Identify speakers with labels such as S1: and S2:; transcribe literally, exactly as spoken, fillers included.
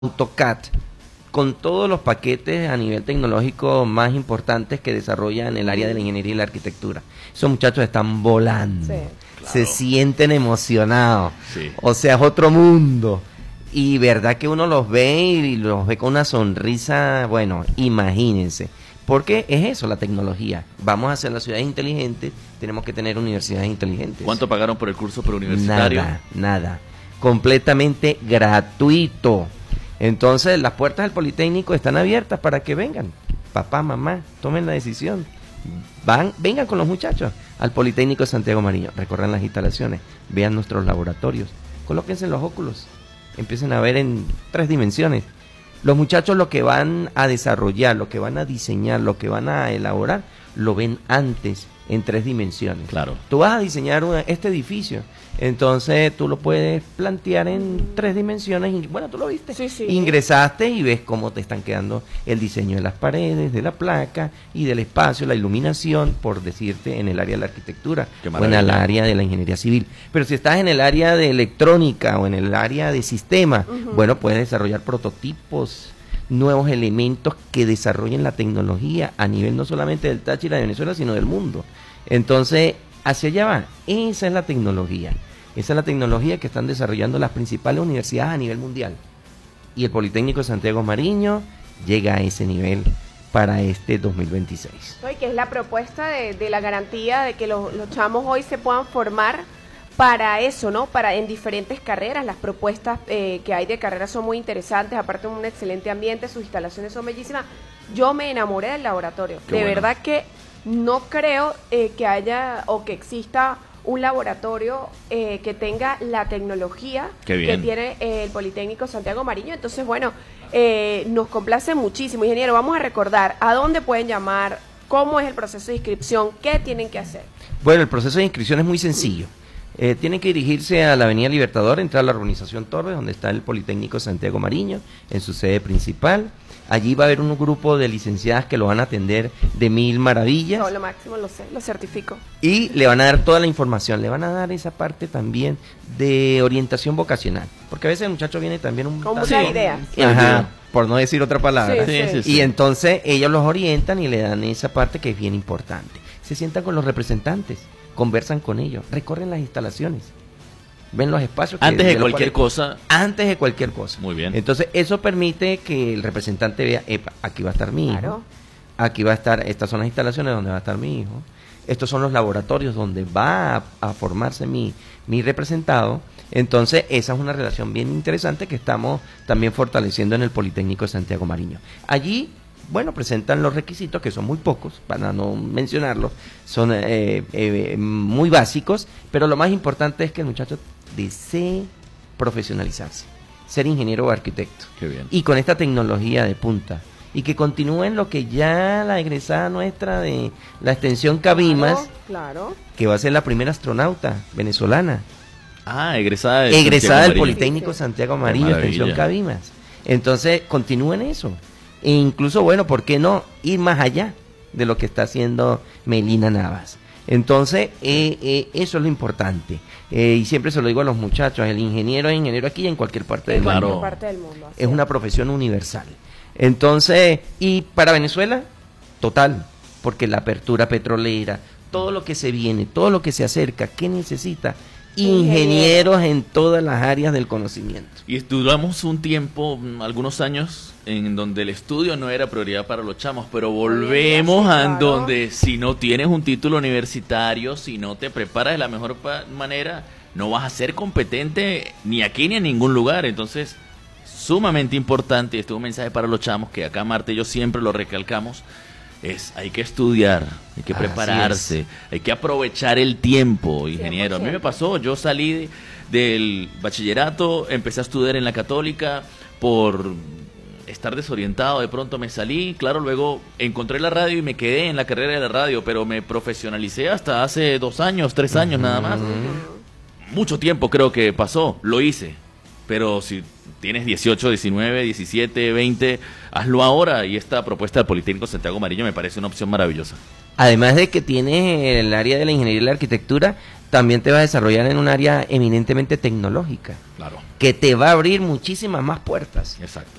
S1: AutoCAD, con todos los paquetes a nivel tecnológico más importantes que desarrolla en el área de la ingeniería y la arquitectura. Esos muchachos están volando, sí, claro. Se sienten emocionados, sí. O sea, es otro mundo. Y verdad que uno los ve y los ve con una sonrisa, bueno, imagínense. Porque es eso, la tecnología. Vamos a hacer las ciudades inteligentes, tenemos que tener universidades inteligentes.
S2: ¿Cuánto pagaron por el curso preuniversitario?
S1: Nada, nada. Completamente gratuito. Entonces, las puertas del Politécnico están abiertas para que vengan. Papá, mamá, tomen la decisión. Van, vengan con los muchachos al Politécnico de Santiago Mariño. Recorran las instalaciones, vean nuestros laboratorios, colóquense los óculos, empiecen a ver en tres dimensiones. Los muchachos lo que van a desarrollar, lo que van a diseñar, lo que van a elaborar, lo ven antes en tres dimensiones.
S2: Claro.
S1: Tú vas a diseñar una, este edificio, entonces tú lo puedes plantear en tres dimensiones. Y, bueno, tú lo viste.
S3: Sí, sí.
S1: Ingresaste y ves cómo te están quedando el diseño de las paredes, de la placa y del espacio, la iluminación, por decirte, en el área de la arquitectura o en el área de la ingeniería civil. Pero si estás en el área de electrónica o en el área de sistemas, uh-huh. bueno, puedes desarrollar prototipos, nuevos elementos que desarrollen la tecnología a nivel no solamente del Táchira de Venezuela, sino del mundo. Entonces, hacia allá va. Esa es la tecnología. Esa es la tecnología que están desarrollando las principales universidades a nivel mundial. Y el Politécnico de Santiago Mariño llega a ese nivel para este dos mil veintiséis.
S3: Y que es la propuesta de, de la garantía de que los, los chamos hoy se puedan formar para eso, ¿no? Para en diferentes carreras. Las propuestas eh, que hay de carreras son muy interesantes, aparte de un excelente ambiente, sus instalaciones son bellísimas. Yo me enamoré del laboratorio. Qué de bueno. Verdad que no creo eh, que haya o que exista un laboratorio eh, que tenga la tecnología que tiene eh, el Politécnico Santiago Mariño. Entonces, bueno, eh, nos complace muchísimo. Ingeniero, vamos a recordar a dónde pueden llamar, cómo es el proceso de inscripción, qué tienen que hacer.
S1: Bueno, el proceso de inscripción es muy sencillo. Eh, tienen que dirigirse a la Avenida Libertador, entrar a la urbanización Torres, donde está el Politécnico Santiago Mariño, en su sede principal. Allí va a haber un grupo de licenciadas que lo van a atender de mil maravillas.
S3: No, lo máximo, lo sé, lo certifico.
S1: Y le van a dar toda la información, le van a dar esa parte también de orientación vocacional. Porque a veces el muchacho viene también un...
S3: Con muchas ideas.
S1: Ajá, por no decir otra palabra.
S3: Sí, sí, sí, sí.
S1: Y entonces ellos los orientan y le dan esa parte que es bien importante. Se sientan con los representantes, conversan con ellos, recorren las instalaciones, ven los espacios. Que,
S2: antes de,
S1: de
S2: cualquier
S1: cuales,
S2: cosa.
S1: Antes de cualquier cosa.
S2: Muy bien.
S1: Entonces, eso permite que el representante vea, epa, aquí va a estar mi hijo,
S3: claro.
S1: Aquí va a estar, estas son las instalaciones donde va a estar mi hijo, estos son los laboratorios donde va a, a formarse mi, mi representado. Entonces, esa es una relación bien interesante que estamos también fortaleciendo en el Politécnico de Santiago Mariño. Allí, bueno, presentan los requisitos, que son muy pocos, para no mencionarlos, son eh, eh, muy básicos, pero lo más importante es que el muchacho desee profesionalizarse, ser ingeniero o arquitecto.
S2: Qué bien.
S1: Y con esta tecnología de punta, y que continúen lo que ya la egresada nuestra de la extensión Cabimas,
S3: claro, claro.
S1: que va a ser la primera astronauta venezolana.
S2: Ah, egresada, de
S1: egresada del
S2: Mariño.
S1: Politécnico Santiago Mariño, extensión Cabimas. Entonces, continúen eso. E incluso, bueno, ¿por qué no ir más allá de lo que está haciendo Melina Navas? Entonces, eh, eh, eso es lo importante. Eh, y siempre se lo digo a los muchachos, el ingeniero es ingeniero aquí y en cualquier parte del
S3: mundo.
S1: mundo.
S3: Parte del mundo
S1: es una profesión universal. Entonces, y para Venezuela, total, porque la apertura petrolera, todo lo que se viene, todo lo que se acerca, ¿qué necesita? Ingenieros en todas las áreas del conocimiento.
S2: Y duramos un tiempo, algunos años, en donde el estudio no era prioridad para los chamos, pero volvemos
S3: sí,
S2: a
S3: claro.
S2: donde si no tienes un título universitario, si no te preparas de la mejor manera, no vas a ser competente ni aquí ni en ningún lugar. Entonces, sumamente importante, y este es un mensaje para los chamos, que acá Marta y yo siempre lo recalcamos, es hay que estudiar, hay que prepararse, hay que aprovechar el tiempo, ingeniero. A mí me pasó, yo salí de, del bachillerato, empecé a estudiar en la Católica, por estar desorientado, de pronto me salí, claro, luego encontré la radio y me quedé en la carrera de la radio, pero me profesionalicé hasta hace dos años, tres años uh-huh. nada más. Uh-huh. Mucho tiempo creo que pasó, lo hice, pero si tienes dieciocho, diecinueve, diecisiete, veinte, hazlo ahora, y esta propuesta del Politécnico Santiago Mariño me parece una opción maravillosa.
S1: Además de que tienes el área de la ingeniería y la arquitectura, también te vas a desarrollar en un área eminentemente tecnológica.
S2: Claro.
S1: Que te va a abrir muchísimas más puertas.
S2: Exacto.